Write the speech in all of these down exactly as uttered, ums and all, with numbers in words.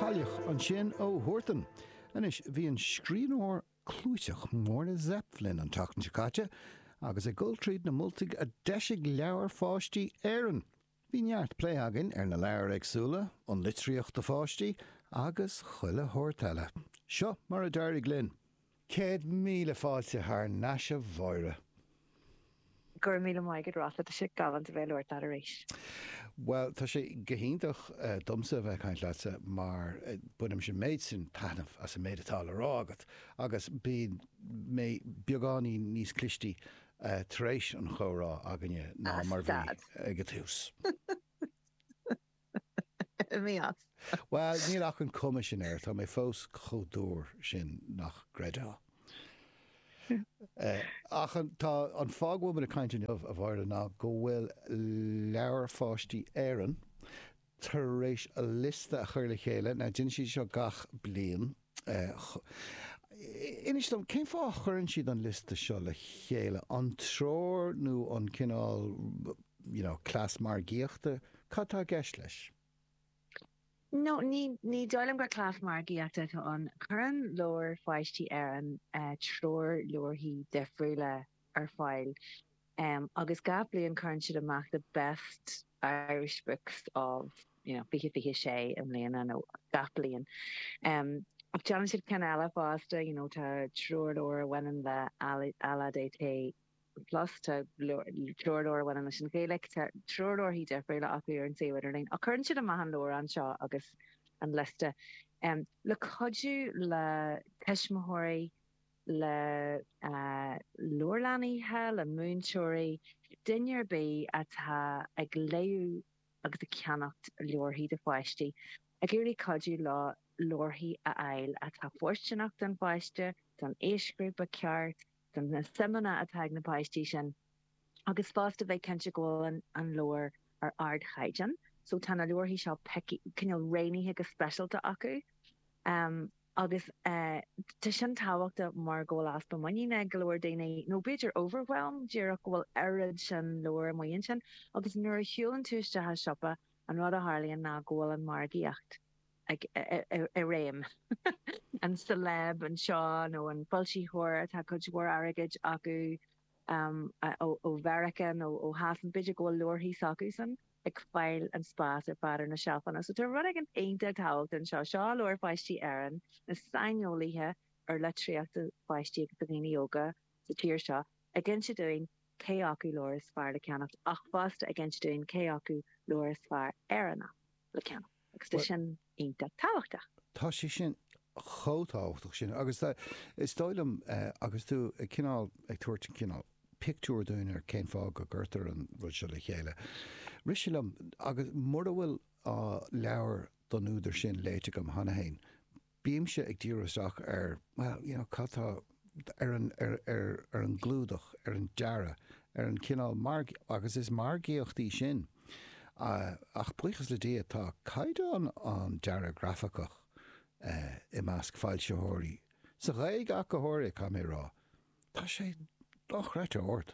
Cailleach an sin ó Horton. And is bhí an scríbhneoir clúiseach Mórna Zeppelin an tachtan sicáte, agus a gultríd na multig a deisig leabhar fáistí éireann. Bhí neart plé agin ar na leabhar agsúla, an litríocht de fáistí, agus chuile thuirteile. Seo mar a deirí glynn. Céad míle fáilte th neise mhóire. Gur míle maigad rála a si galant a bhéile ar a rééis. Well, tá sé gohíntach uh, domsa bheith caiint leatsa mar uh, bunim sin méid sin tanmh as a méid atá le rágat, agus bí mé beagáí níos clistí uh, taréis an chórá aganne ná mar bhí ag tús. Mías. Well, níl ach an comisinéir, tá mé fós chodúir sin nach gréadá. uh, ach an, tá an fághuaman a caiintin of a bhairle ná go bhfuil leabhar fáistí éireann tar éis a lista a chuir le chéile, na dtin si seo gach bliain. Uh, Inis dom, cén fá churann siad an lista seo le chéile? An tróir nó an cinál, you know, clás margaíochta, catá gceist leis? No, ní ní dóilm gur clás margaíochta tá an churann leabhar fáistí éireann uh, tróir leabharthaí defriúla ar fáil. Um, agus gach bliain churann siad amach the best Irish books of, you know, bíche bíche sé an léana nó gach bliain. Um, ach teann siad cin eile fásta, you know, tá tróir leabhar bhaineann le ala dé té plus tá tróir leabhar bhaineann sin Gaelic, tá tróir leabharthaí defriúla acu ar an saoidirlín. Ach churann siad amach an leabhar an seo agus an lista. Um, le codú le teismothirí, le uh, Lorlaníthe, le múnseoirí, duine bí atá ag léú agus a ceannacht leabharthaí de fáistí. Ag iarraí codú le leabharthaí a ail atá forsteanacht den fáiste, don éisgrúpa ceart, don na semana atá ag na fáistí sin. Agus fásta bheith cinnte go an an leabhar ar ard chaidan. So tá na leabharthaí seo peici cinneal réinithe go speisialta acu. Um, agus uh, tá sin táhachtta mar go bhfuil aspa maíine go leabhar daoine nó beidir overwhelmed dearach go bhfuil airad sin leabhar maíonn sin, agus nuair a shiúlann túisteatha siopa an rud a tharlaíonn ná go bhfuil an margaíocht ag i réim. An celeb an seo nó an foilsíthóir atá cuidhór airgid acu um, ó bheracha nó ó hasan beidir go bhfuil leabharthaí acu san ag fáil an spás ar fadar na seafanna. So tá rud ag an aonta táhacht an seo seo leabhar fáistí éireann na sainiolaithe ar letriíochta fáistí agus daoine yoga sa tír seo a gin si doing cé acu leabhar is fearr le ceannacht ach fásta a gin si doing cé acu leabhar is fearr éireanna le ceannacht. Agus tá sin aonta táhachta. Tá sí sin chótáhachtach sin, agus is dóilm uh, agus tú uh, cinál ag tuairt cinál picture doing ar cén fá go ggurtar an rud se le chéile. Riisilam agus mar a bhfuil uh, leabhar don úidir sin léite go hana hain. Bíimse ag dírasteach ar, well, you know, catá ar an, ar, ar, ar an glúdach, ar an deara, ar an cinál marg, agus is margaíochtaí sin. Uh, ach buchas le dé tá caiideán an deara grafacach uh, i measc fáilseóirí. Sa réig ach go háirí cá mé rá. Tá sé doch réite ort.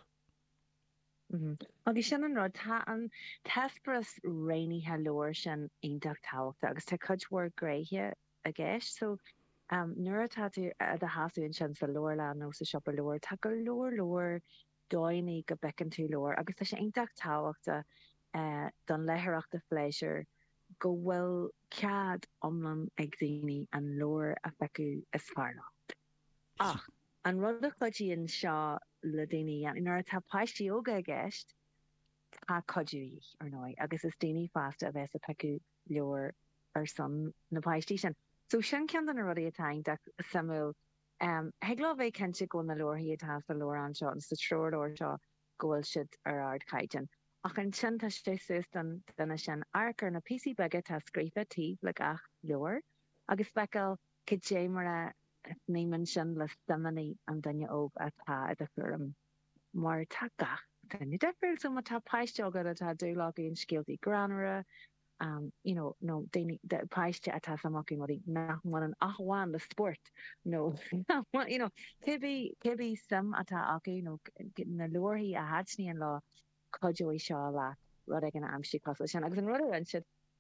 Mm-hmm. Agus sin an rud tá an tespras réinithe leabhar sin aonteach táhachta agus tá cuidhór gréithe a gceist. So um, nuair atá tú a hasúin sin sa leabhar nó sa siopa leabhar, tá go leabhar leabhar dóinní go becin tú leabhar, agus tá sé aonteach táhachta uh, don leithreachta fléisir go bhfuil cead omlan ag daoine an leabhar a feicú is fearnacht. Ach, an rud a chuidíonn seo le daoine an inar tá páistí óga a gceist tá codúí ar nói, agus is daoine fásta a bheits a feicú leabhar ar san na páistí sin. So sin cean an rudí atá ag samú um, heagla bheith cinnte go na leabharthaí atá sa leabhar an seo an sa tróir leabhar seo go bhfuil siad ar ard chaidan. Ach an sin tá sé suas den duna sin arcar na pí sí beige tá scríofa tíobh le ach leabhar, agus feicil cid dé mar a níman sin le stamanaí an daine óg atá a chum mar tá gach daine defriúil so tá páiste agad atá dúlaí an scialtaí granara, um, you know, no daine de páiste atá samachí marí nachmhain an achháin le sport, no, you know, cibí cibí sam atá acu, no, na leabharthaí a háitsní an lá codúí seo leat rud ag an amsí cos sin, agus an rud an siad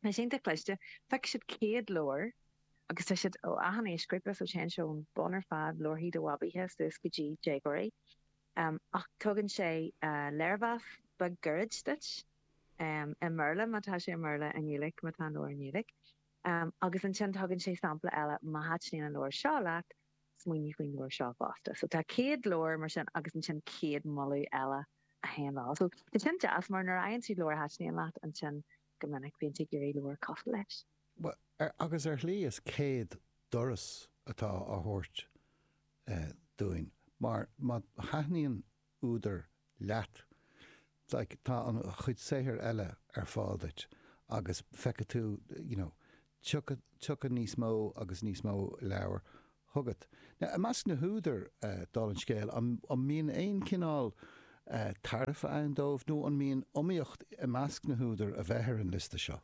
Na sin de pleiste fe siid céad loir agus te siid ó ahan é scripa so chen seún bonar fad loir hí do wabíthe sus go dí Jagory. Um, ach tugann sé uh, leirvah ba gurridstitch um, i Merle matá sé Merle an Ulick matá loir an Ulick. Um, agus an sin tugann sé sampla eile má hatní an loir seo leat smuoine faoin loir seo básta. So tá céad loir mar sin agus an sin céad molú eile a hen lá. So de sin jazz mar nar aon tú loir hatní an leat an sin gomininic bíon tú gurí loir cofa leis. Well, er, agus ar lí is céad doras atá a thuirt uh, doing. Maar má haithníonn údar leat, like, tá an chuid séthir eile ar fáilt agus fecha tú, you know, tucha níos mó agus níos mó leabhar thugad. Now, a measc na húdar uh, dá an scéal, an míon aon cinál uh, tarifa an dómh nó an míon omíocht a measc na húdar a bheithir an lista seo.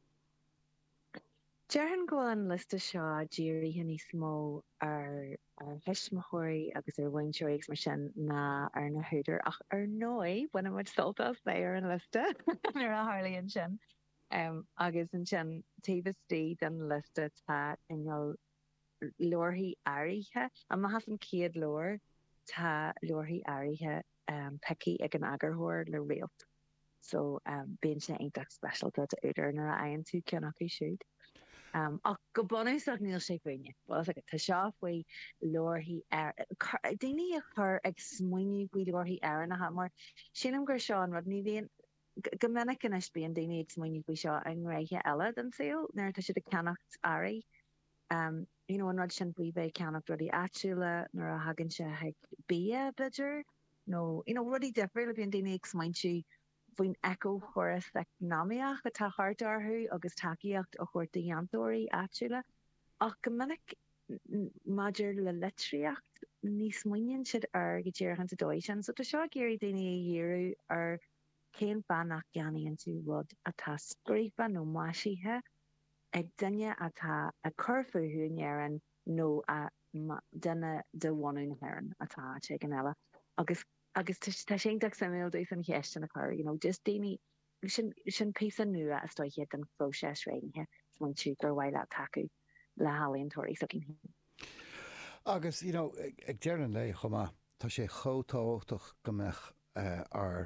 Dearhan go an lista seo díirí hinní smó ar heismothirí agus ar bhainseoigs mar sin na ar na húdar ach ar nói buna muid soltas é ar an lista ar a Harlaíonn sin. Um, agus an sin taobhastí den lista tá inol loirthaí áirithe a má has an céad loir tá loirthaí áirithe um, peici ag an agarthóir le réalt. So um, bíonn sin aonteach specialta a úidir nar a aon tú ceannach í siúd. Um, ach go bonús ag níl sé faoine. Well, like, tá seo faoi loirthaí ar daoine a chur ag smuoinú faoi loirthaí ar na ha mar sinam gur seo an rud ní bhíon gomininic in is bíon daoine ag smuoinú faoi seo an réithe eile den saoil nuair tá siad a ceannacht airí. Um, you know, an rud sin faoi bheith ceannacht rudí áitiúla nuair a hagann se ag bia bidir. No, you know, rudí difriúil a bhíon daoine ag smuointú faoin eco choras economiach a tá hartarthú agus takeíocht a chuirta dhéantóirí áitiúla ach go minic maidir le litríocht níos muoinn siad ar go ddéirhan a dóid sin, so tá seo géirí daoine a dhéanú ar cén bannach geanaíonn tú rud atá scríofa nó maisíthe ag duine atá a curfuú nearan nó a duine de bhhaún heran atá te an eile agus agus tá sé ag samil dús an cheist an a chur, you know, just daoine sin sin písa nua a stoiche den fóses réithe man tú gur bhhaile taú le hálíonntóirí so cin. Agus, you know, ag dearan lei chumá tá sé chótáchtach gombeach uh, ar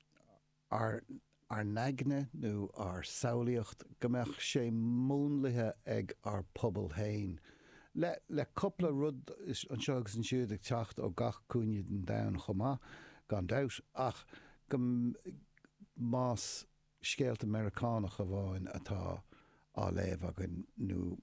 ar ar neagne nó ar saolaíocht gombeach sé múnlathe ag ar pobl hain. Le, le coppla rud is an seogus an siúd ag teacht ó gach cúine den dain chumá gan dát ach go más scéalt Americánach a bháin atá á léamh agan nó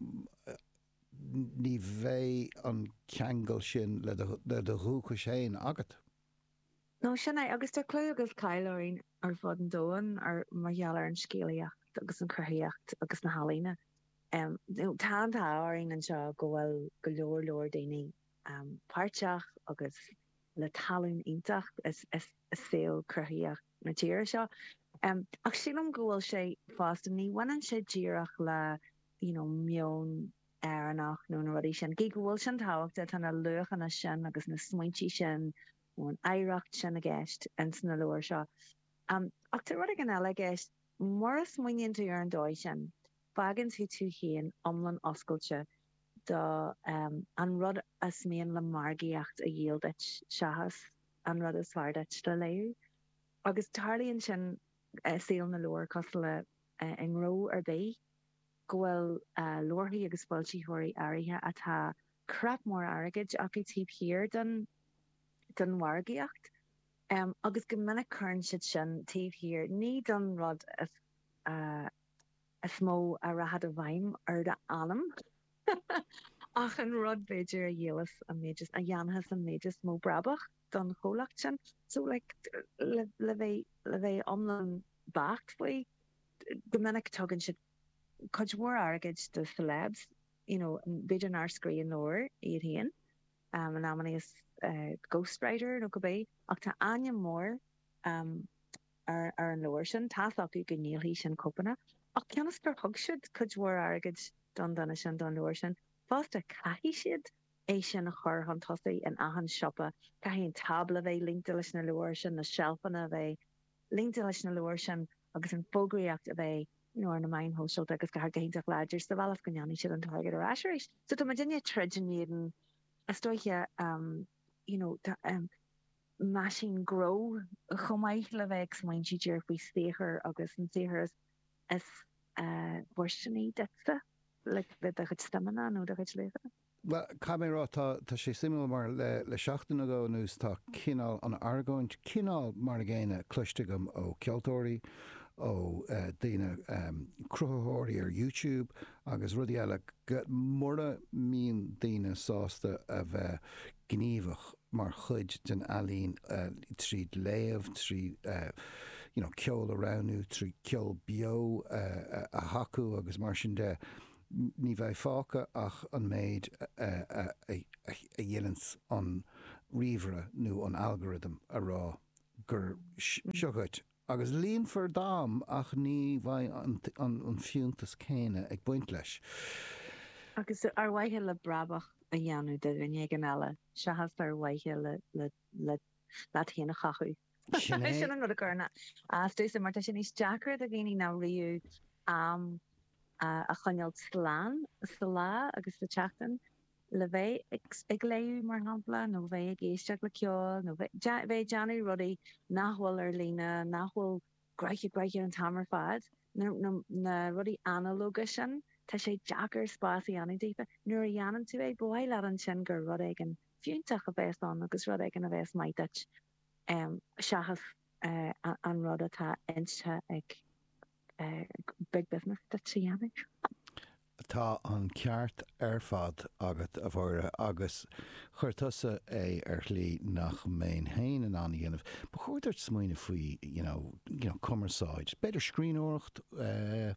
ní bheith an ceangal sin le de rúcha séin agat. No sinna agus tá clú agus caiileoirín ar fud an dóin ar margheall ar an scéalaíocht agus an cruthaíocht agus na hálína. Um, tá an táhaín an seo go bhfuil go leor leor daoine um, páirteach agus le talún ítach is saoil cruthaíocht na tíir seo. Um, ach sílam go bhfuil sé fásta ní bhaineann sé díreach le you know, mion airnach nó na rudí sin. Gé go bhfuil sin táhachtta tána luchanna sin agus na smuintí sin ó an éireacht sin a gceist an sna leir seo. Um, ach tá rud an eile gceist mar a smuoinonn tú ar an dóid sin. Fagans hu tú héan omlan oscailte do um, an rud a sméon le margaíocht a dhéaldait seachas an rud a sláirdait le léú. Agus tarlaíonn sin uh, saoil na leir cos le uh, an ró ar bé go bhfuil uh, loirthaí agus báiltíothirí áirithe atá crap mór airgid ach i tíb hir den den margaíocht. Um, agus go minic chun siad sin tíb hir ní don rud as uh, a smó a rahad a bhaim ar de anam ach an rud beidir a dhéalas a méidir a dhéanahas a méidir smó brabach don cholacht sin so like le bheith le bheith omlan bacht faoi go minic tugann siad chuid mór airgid de celebs, you know, beidir nar scríon nóir iad haon um, an amana is uh, ghostwriter no go bé ach tá aine mór um, ar, ar an leir sin tá acu go níl hí sin copanna. Ach ceannas gur thug siad chuid mhór airgid don donna sin don leir sin. Fásta caithí siad é sin a chur an tosaí an ahan siopa, caithí an tabla bheith linkte leis na leir sin na sealfanna bheith linkte leis na leir sin agus an fógraíocht a bheith nóir na main hóisiilt agus go gaintach láidir sa bhlah go neanní siad an táigad ar asisiéis. So tá dinne tradinéan a stoiche um, you know, um, machine grow chomáith le bheith main siidir faoi stéchar agus an séchar is bhirstaní deasta le le a chud stamana nó a chud léfa. Well, Camera tá tá sé simú mar le le seachtain ago nús tá cinál an argóint cinál mar géine cluistegam ó ceoltóirí ó uh, daine um, cruthóirí ar YouTube agus rudí eile mórda mín daine sásta a bheith gníomhach mar chud den alín uh, tríd léamh trí uh, you know, ceol aráú trí ceol bio uh, a hacu agus mar sin de ní bheith fáca ach an méid a dhéanans an riomhre nó an algorithm a rá gur seogat. Agus líon for dám ach ní bhaid an fiúntas céine ag buint leis. Agus ar waithe le brabach a dheanú de rinne gan eile se has ar waithe le le le le héna chachu. Sin an rud a gurna. As dús mar sin níos Jackar a géine ná riú am Uh, a chunealt sláán salá agus le teachtain le bheith ag léú mar hapla nó bheith ag éisteach le ceol nó bheith Johnny rudaí nachhfuil ar lína nachhfuil greiche greiche an tamar fad na rudaí analoga sin tá sé Jackar spásaí anna dífa nuair a dhéanam tú é bhil le an sin gur rud ag an fiúntaach a bheith an agus rud ag an a bheith maideit um, seachas uh, an rud atá inste ag Uh, big business dat sé dhéanamh. Tá an ceart ar fad agat a bhóra agus chuirtusa é ar lí nach main hain an an dhéanamh. Ba chuirtar smuoine faoi, you know, you know, cumarsáid. Beidir scríóireacht uh,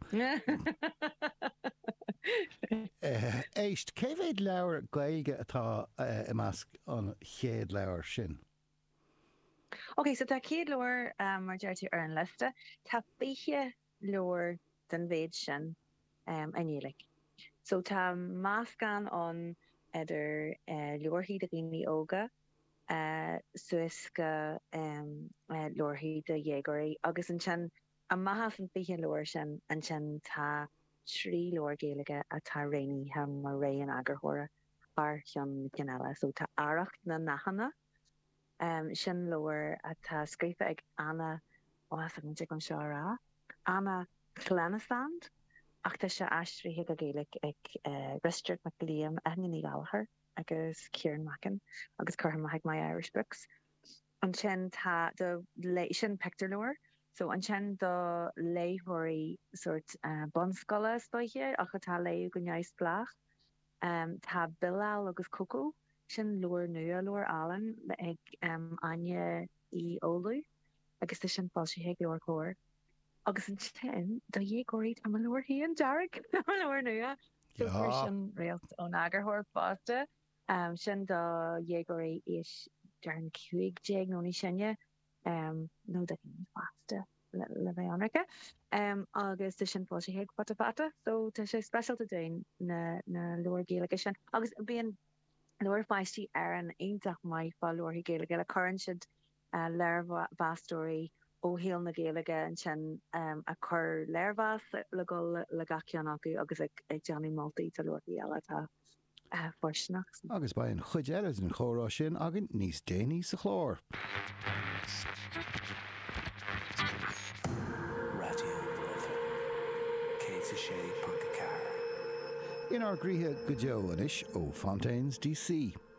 uh, éist, cé bhéad leabhar gaige atá uh, i measc an chéad leabhar sin? Ok, so tá céad leabhar um, mar deirtí ar an liste. Tá bíche leor den bhéid sin um, anílik. So tá máscan an idir uh, leorthaí a rií óga uh, suasca um, uh, leorthaí de dhéagarí agus an sin a maithas an bíche leor sin an sin tá trí leor géalaige a tá réí ha mar ré an agurthóra ar chean cinile. So tá áireacht na nachanna um, sin leor a tá scrífa ag anna as an te an seo rá. Anna Clenastand, ach tá sé aistrithe go géalaigh ag uh, Richard McLean a ní Gallagher agus Kieran Mackin agus chuirm ag my Irish Books. An sin tá do sin pector leir, so an sin do léthirí sort uh, bonscola stoiche ach tá léú go neis blach. Um, tá Bilal agus Coco sin leir nua leir Allan ag um, Anya í Olu agus tá sin fáilsithe leir chóir. Agus an tin do dhéagóirí am an leir an Jarek am leir nua. So sin réalt ón agurthóir fásta um, sin do dhéagóirí is dearn cuaig déag nó ní sinne um, nó da fásta le, le bheith anracha. Um, agus tá sin fáil sé héag fata fata, so tá sé specialta dain na, na leir géalaige sin. Agus bíon leir feistí ar an aonteach mai fá leir géalaige le chuann siad uh, leir bhástóirí ó héal na géalaige an sin um, a chur léirhas le go le gacian acu agus ag, ag Johnny Maltaí tá leirthaí eile tá uh, forsnach. Agus ba an chuid eile an chórá sin agin níos déanaí sa chlór. Radio Cé sé In our gríthe go deo anis ó Fontaines D C.